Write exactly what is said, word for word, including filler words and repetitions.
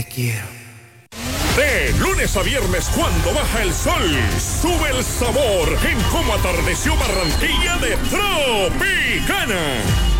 te quiero. De lunes a viernes, cuando baja el sol, sube el sabor en cómo atardeció Barranquilla de Tropicana.